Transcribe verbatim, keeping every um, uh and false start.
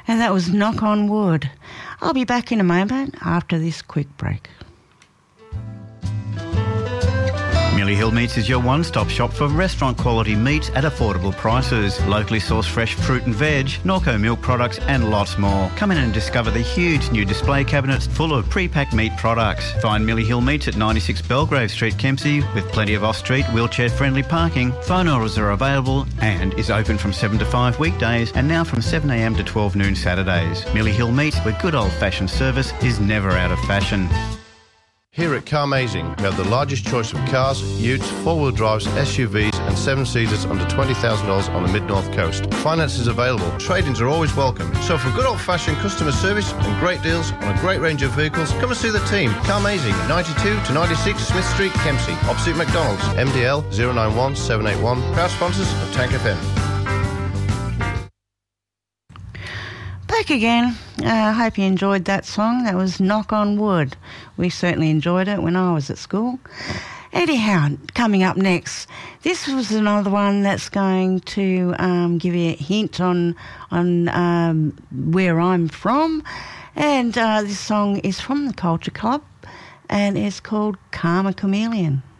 And that was Knock on Wood. I'll be back in a moment after this quick break. Millie Hill Meats is your one-stop shop for restaurant-quality meats at affordable prices. Locally sourced fresh fruit and veg, Norco milk products and lots more. Come in and discover the huge new display cabinets full of pre-packed meat products. Find Millie Hill Meats at ninety-six Belgrave Street, Kempsey, with plenty of off-street, wheelchair-friendly parking. Phone orders are available and is open from seven to five weekdays and now from seven a m to twelve noon Saturdays. Millie Hill Meats, where good old-fashioned service is never out of fashion. Here at Carmazing, we have the largest choice of cars, utes, four-wheel drives, S U Vs and seven-seaters under twenty thousand dollars on the Mid-North Coast. Finance is available. Trade-ins are always welcome. So for good old-fashioned customer service and great deals on a great range of vehicles, come and see the team. Carmazing, ninety-two to ninety-six Smith Street, Kempsey, opposite McDonald's. M D L zero nine one seven eight one. Proud sponsors of Tank F M. Back again. I uh, hope you enjoyed that song. That was Knock on Wood. We certainly enjoyed it when I was at school. Anyhow, coming up next, this was another one that's going to um, give you a hint on on um, where I'm from. And uh, this song is from the Culture Club and it's called Karma Chameleon.